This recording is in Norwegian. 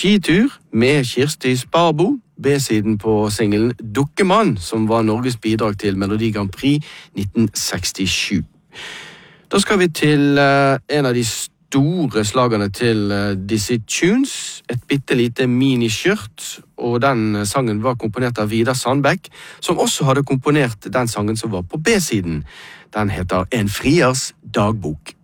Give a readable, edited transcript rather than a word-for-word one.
skitur med Kirsti Sparbo, B-siden på singelen Dukkemann, som var Norges bidrag til Melodi Grand Prix 1967. Da skal vi til en av de store slagene til Dizzy Tunes, et bittelite miniskjørt, og den sangen var komponert av Vidar Sandbekk, som også hadde komponert den sangen som var på B-siden. Den heter En friers dagbok.